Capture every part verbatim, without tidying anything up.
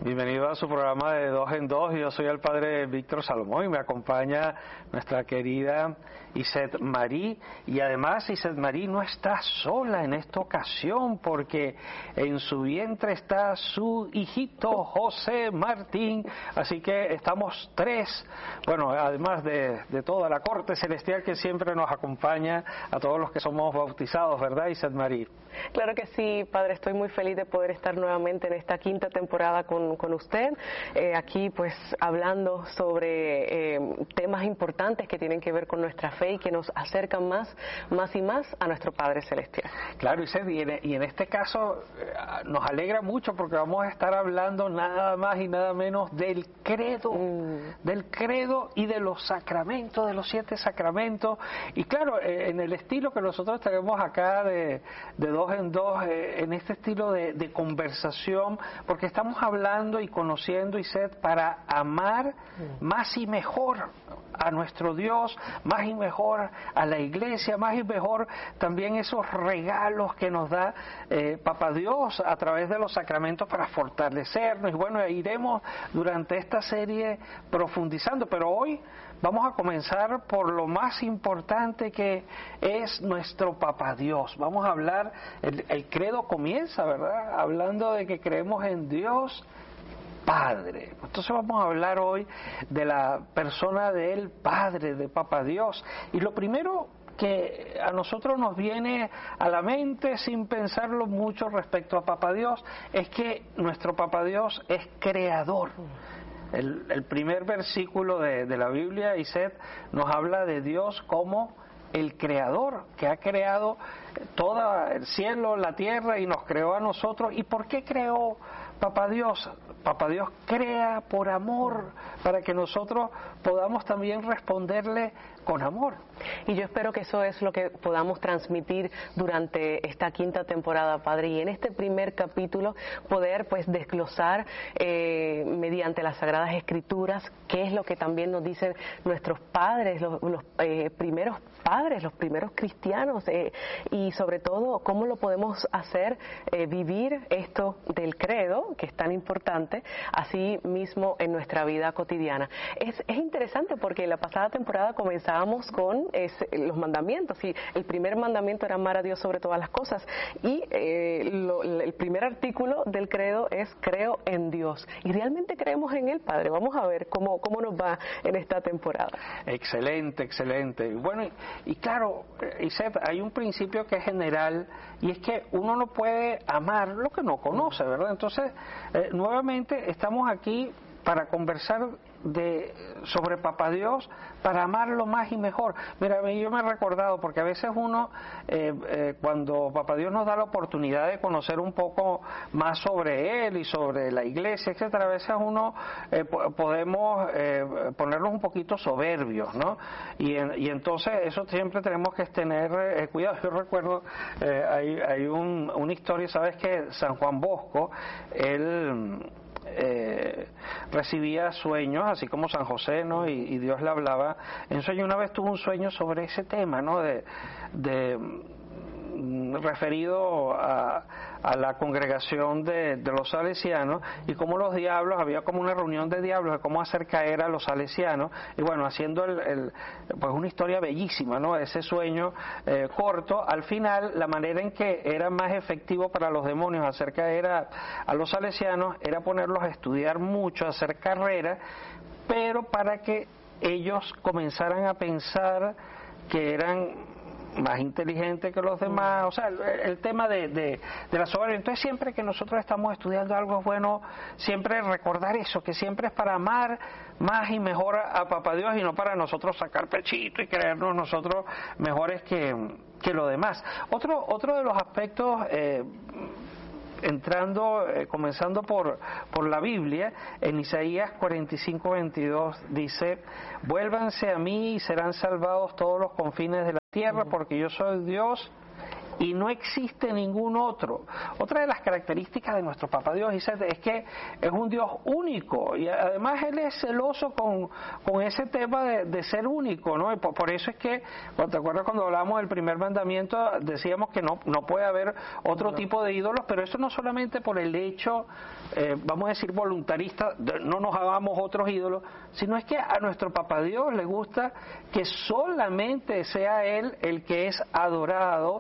Bienvenido a su programa de Dos en Dos. Yo soy el padre Víctor Salomón y me acompaña nuestra querida Iset Marí. Y además Iset Marí no está sola en esta ocasión porque en su vientre está su hijito José Martín. Así que estamos tres, bueno, además de, de toda la corte celestial que siempre nos acompaña a todos los que somos bautizados, ¿verdad, Iset Marí? Claro que sí, padre, estoy muy feliz de poder estar nuevamente en esta quinta temporada con, con usted, eh, aquí pues hablando sobre eh, temas importantes que tienen que ver con nuestra fe y que nos acercan más, más y más a nuestro Padre Celestial. Claro, y en, y en este caso eh, nos alegra mucho porque vamos a estar hablando nada más y nada menos del credo, mm. del credo y de los sacramentos, de los siete sacramentos, y claro, eh, en el estilo que nosotros tenemos acá de, de dos en dos, eh, en este estilo de, de conversación, porque estamos hablando y conociendo, Iset, para amar más y mejor a nuestro Dios, más y mejor a la iglesia, más y mejor también esos regalos que nos da eh, Papá Dios a través de los sacramentos para fortalecernos. Y bueno, iremos durante esta serie profundizando, pero hoy vamos a comenzar por lo más importante que es nuestro Papá Dios. Vamos a hablar, el, el credo comienza, ¿verdad?, hablando de que creemos en Dios Padre. Entonces vamos a hablar hoy de la persona del Padre, de Papá Dios. Y lo primero que a nosotros nos viene a la mente sin pensarlo mucho respecto a Papá Dios es que nuestro Papá Dios es creador. El, el primer versículo de, de la Biblia, Iset, nos habla de Dios como el creador, que ha creado todo el cielo, la tierra y nos creó a nosotros. ¿Y por qué creó Papá Dios? Papá Dios crea por amor, para que nosotros podamos también responderle con amor. Y yo espero que eso es lo que podamos transmitir durante esta quinta temporada, Padre, y en este primer capítulo poder pues desglosar eh, mediante las Sagradas Escrituras qué es lo que también nos dicen nuestros padres, los, los eh, primeros padres, los primeros cristianos, eh, y sobre todo cómo lo podemos hacer eh, vivir esto del credo, que es tan importante, así mismo en nuestra vida cotidiana. Es, es interesante porque la pasada temporada comenzábamos con es, los mandamientos, y el primer mandamiento era amar a Dios sobre todas las cosas, y eh, lo, el primer artículo del credo es creo en Dios, y realmente creemos en Él, Padre. Vamos a ver cómo, cómo nos va en esta temporada. Excelente, excelente. Bueno, y, y claro, Iset, hay un principio que es general, y es que uno no puede amar lo que no conoce, ¿verdad? Entonces, eh, nuevamente estamos aquí para conversar de sobre Papá Dios, para amarlo más y mejor. Mira, yo me he recordado, porque a veces uno, eh, eh, cuando Papá Dios nos da la oportunidad de conocer un poco más sobre Él y sobre la iglesia, etcétera, a veces uno eh, podemos eh, ponernos un poquito soberbios, ¿no? Y, en, y entonces eso siempre tenemos que tener eh, cuidado. Yo recuerdo, eh, hay, hay un, una historia, ¿sabes?, que San Juan Bosco, él Eh, recibía sueños, así como San José, ¿no? Y, y Dios le hablaba en sueño. Una vez tuvo un sueño sobre ese tema, ¿no? De, de referido a, a la congregación de, de los salesianos, y cómo los diablos, había como una reunión de diablos de cómo hacer caer a los salesianos, y bueno, haciendo el, el, pues una historia bellísima, ¿no? Ese sueño eh, corto, al final la manera en que era más efectivo para los demonios hacer caer a, a los salesianos era ponerlos a estudiar mucho, a hacer carrera, pero para que ellos comenzaran a pensar que eran más inteligente que los demás, o sea, el, el tema de, de, de la soberbia. Entonces, siempre que nosotros estamos estudiando algo, es bueno siempre recordar eso, que siempre es para amar más y mejor a, a Papá Dios, y no para nosotros sacar pechito y creernos nosotros mejores que, que los demás. Otro, otro de los aspectos, eh, entrando, eh, comenzando por, por la Biblia, en Isaías cuarenta y cinco, veintidós dice: vuélvanse a mí y serán salvados todos los confines de la tierra, porque yo soy Dios y no existe ningún otro. Otra de las características de nuestro Papá Dios es que es un Dios único y además Él es celoso con, con ese tema de, de ser único, ¿no? Y por, por eso es que, ¿te acuerdas cuando hablamos del primer mandamiento? Decíamos que no, no puede haber otro no. tipo de ídolos, pero eso no solamente por el hecho, eh, vamos a decir voluntarista, de no nos hagamos otros ídolos, sino es que a nuestro Papá Dios le gusta que solamente sea Él el que es adorado,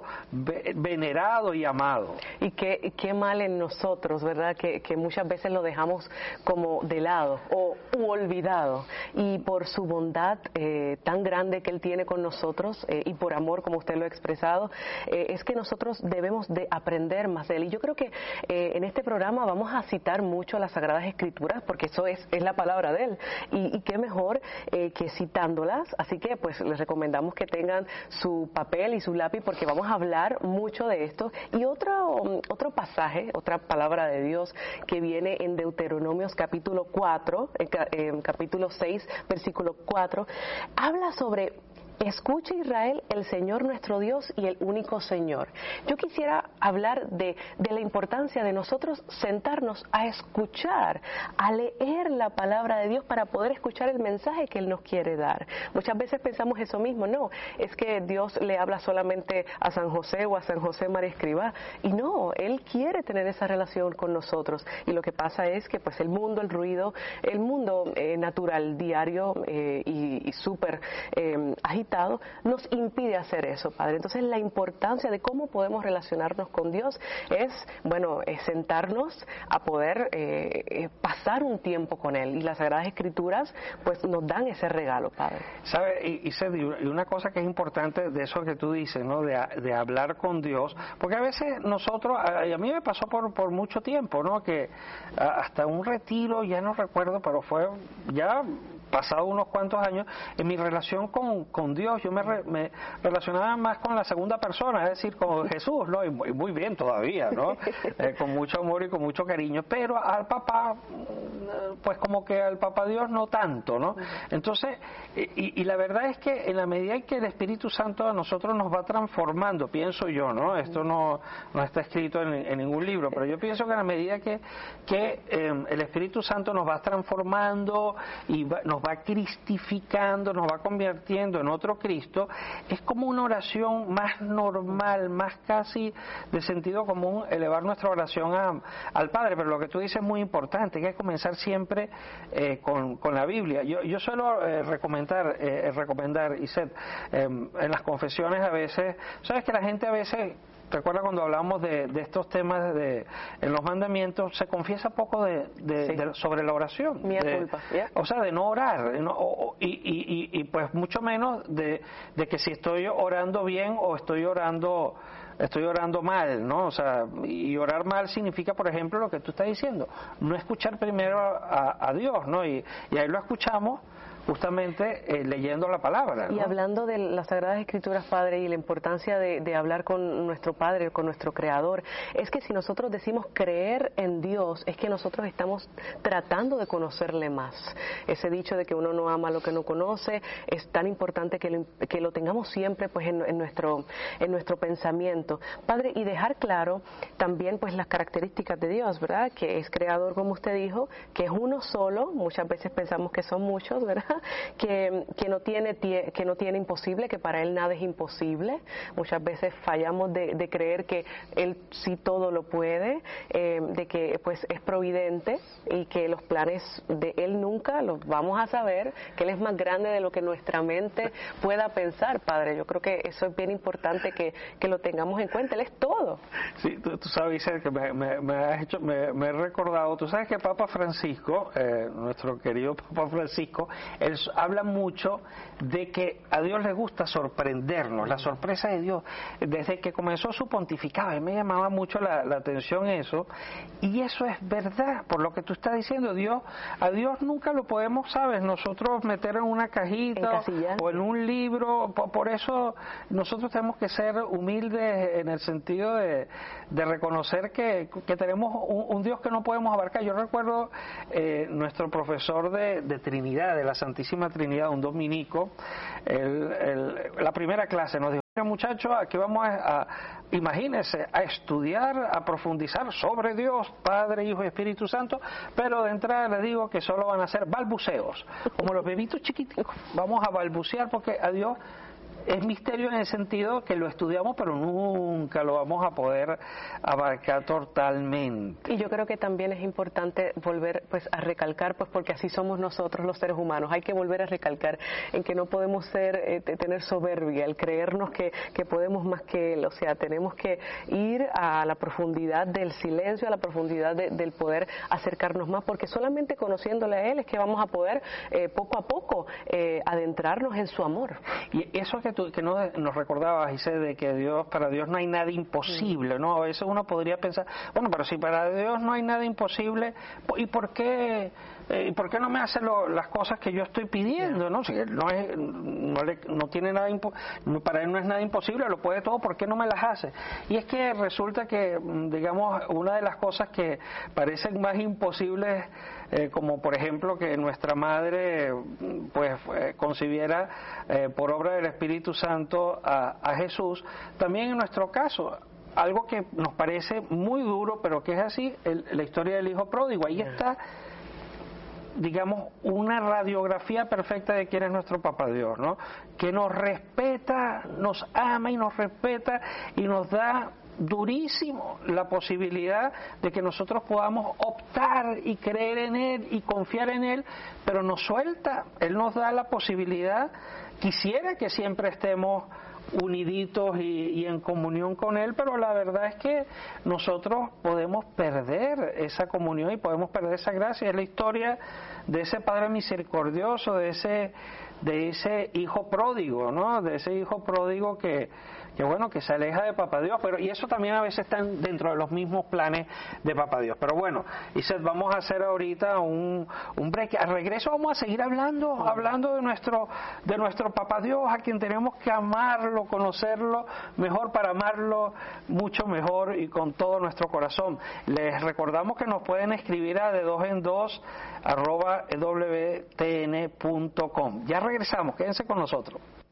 venerado y amado. Y qué, qué mal en nosotros, ¿verdad? Que, que muchas veces lo dejamos como de lado o u olvidado. Y por su bondad eh, tan grande que Él tiene con nosotros eh, y por amor, como usted lo ha expresado, eh, es que nosotros debemos de aprender más de Él. Y yo creo que eh, en este programa vamos a citar mucho las Sagradas Escrituras porque eso es, es la palabra de Él. Y, y qué mejor eh, que citándolas. Así que pues les recomendamos que tengan su papel y su lápiz porque vamos a hablar mucho de esto. Y otro, um, otro pasaje, otra palabra de Dios que viene en Deuteronomios capítulo cuatro, en, en capítulo seis, versículo cuatro, habla sobre: escucha Israel, el Señor nuestro Dios y el único Señor. Yo quisiera hablar de, de la importancia de nosotros sentarnos a escuchar, a leer la palabra de Dios para poder escuchar el mensaje que Él nos quiere dar. Muchas veces pensamos eso mismo, no, es que Dios le habla solamente a San José o a San José María Escribá, y no, Él quiere tener esa relación con nosotros, y lo que pasa es que pues el mundo, el ruido, el mundo eh, natural, diario eh, y, y súper eh, agitado, nos impide hacer eso, Padre. Entonces la importancia de cómo podemos relacionarnos con Dios es, bueno, es sentarnos a poder eh, eh, pasar un tiempo con Él, y las Sagradas Escrituras pues nos dan ese regalo, Padre. ¿Sabe? Y, y, y una cosa que es importante de eso que tú dices, ¿no? De, de hablar con Dios, porque a veces nosotros, a, a mí me pasó por, por mucho tiempo, ¿no? Que a, hasta un retiro, ya no recuerdo, pero fue ya pasado unos cuantos años, en mi relación con, con Dios, yo me, re, me relacionaba más con la segunda persona, es decir, con Jesús, ¿no? Y muy, muy bien todavía, ¿no? Eh, con mucho amor y con mucho cariño, pero al papá, pues como que al papá Dios no tanto, ¿no? Entonces, y, y la verdad es que en la medida en que el Espíritu Santo a nosotros nos va transformando, pienso yo, ¿no? Esto no, no está escrito en, en ningún libro, pero yo pienso que en la medida que, que eh, el Espíritu Santo nos va transformando y va, nos va cristificando, nos va convirtiendo en otro Cristo, es como una oración más normal, más casi de sentido común, elevar nuestra oración a, al Padre. Pero lo que tú dices es muy importante, que es comenzar siempre eh, con, con la Biblia. Yo, yo suelo eh, recomendar, eh, recomendar, Iset, eh, en las confesiones a veces, sabes que la gente a veces, recuerda cuando hablamos de, de estos temas de, en los mandamientos, se confiesa poco de, de, sí. de sobre la oración. Mía de, culpa. Yeah. O sea, de no orar. No, o, y, y, y, y pues mucho menos de, de que si estoy orando bien o estoy orando estoy orando mal, ¿no? O sea, y orar mal significa, por ejemplo, lo que tú estás diciendo, no escuchar primero a, a Dios, ¿no? Y, y ahí lo escuchamos justamente eh, leyendo la palabra, ¿no? Y hablando de las Sagradas Escrituras, Padre, y la importancia de, de hablar con nuestro Padre, con nuestro Creador, es que si nosotros decimos creer en Dios, es que nosotros estamos tratando de conocerle más. Ese dicho de que uno no ama lo que no conoce es tan importante que lo, que lo tengamos siempre pues en, en nuestro en nuestro pensamiento, Padre, y dejar claro también pues las características de Dios, ¿verdad? Que es Creador, como usted dijo, que es uno solo. Muchas veces pensamos que son muchos, ¿verdad? Que, que, no tiene, que no tiene imposible, que para Él nada es imposible. Muchas veces fallamos de, de creer que Él sí todo lo puede, eh, de que pues es providente y que los planes de Él nunca los vamos a saber, que Él es más grande de lo que nuestra mente pueda pensar, Padre. Yo creo que eso es bien importante que, que lo tengamos en cuenta. Él es todo. Sí, tú, tú sabes, que me, me, me has hecho, me, me he recordado, tú sabes que Papa Francisco, eh, nuestro querido Papa Francisco, él habla mucho de que a Dios le gusta sorprendernos, la sorpresa de Dios. Desde que comenzó su pontificado, a mí me llamaba mucho la, la atención eso, y eso es verdad, por lo que tú estás diciendo. Dios, a Dios nunca lo podemos, sabes, nosotros meter en una cajita en o en un libro. Por, por eso nosotros tenemos que ser humildes en el sentido de, de reconocer que, que tenemos un, un Dios que no podemos abarcar. Yo recuerdo eh, nuestro profesor de, de Trinidad, de la Santísima Trinidad, un dominico, el, el, la primera clase nos dijo: muchachos, aquí vamos a, a, imagínense, a estudiar, a profundizar sobre Dios, Padre, Hijo y Espíritu Santo, pero de entrada les digo que solo van a ser balbuceos, como los bebitos chiquiticos. Vamos a balbucear porque a Dios es misterio en el sentido que lo estudiamos, pero nunca lo vamos a poder abarcar totalmente. Y yo creo que también es importante volver pues a recalcar, pues porque así somos nosotros los seres humanos, hay que volver a recalcar en que no podemos ser, eh, tener soberbia, el creernos que, que podemos más que Él, o sea, tenemos que ir a la profundidad del silencio, a la profundidad de, del poder acercarnos más, porque solamente conociéndole a Él es que vamos a poder eh, poco a poco eh, adentrarnos en su amor. Y eso que tú, que no, nos recordabas, Giselle, de que Dios, para Dios no hay nada imposible, ¿no? A veces uno podría pensar, bueno, pero si para Dios no hay nada imposible, ¿y por qué, eh, ¿por qué no me hace lo, las cosas que yo estoy pidiendo, no? Si él no es, no, le, no tiene nada, impo, para él no es nada imposible, lo puede todo, ¿por qué no me las hace? Y es que resulta que, digamos, una de las cosas que parecen más imposibles, eh, como por ejemplo que nuestra madre, pues, eh, concibiera eh, por obra del Espíritu Santo a, a Jesús, también en nuestro caso, algo que nos parece muy duro, pero que es así, el, la historia del hijo pródigo. Ahí está, digamos, una radiografía perfecta de quién es nuestro Papá Dios, ¿no? Que nos respeta, nos ama y nos respeta y nos da durísimo la posibilidad de que nosotros podamos optar y creer en Él y confiar en Él, pero nos suelta, Él nos da la posibilidad. Quisiera que siempre estemos uniditos y, y en comunión con Él, pero la verdad es que nosotros podemos perder esa comunión y podemos perder esa gracia. Es la historia de ese Padre misericordioso, de ese de ese hijo pródigo, ¿no? De ese hijo pródigo que que bueno, que se aleja de Papá Dios, pero y eso también a veces está dentro de los mismos planes de Papá Dios. Pero bueno, Iset, vamos a hacer ahorita un, un break. Al regreso vamos a seguir hablando, hablando de nuestro, de nuestro Papá Dios, a quien tenemos que amarlo, conocerlo mejor para amarlo mucho mejor y con todo nuestro corazón. Les recordamos que nos pueden escribir a de dos en dos arroba e w t n punto com. Ya regresamos, quédense con nosotros.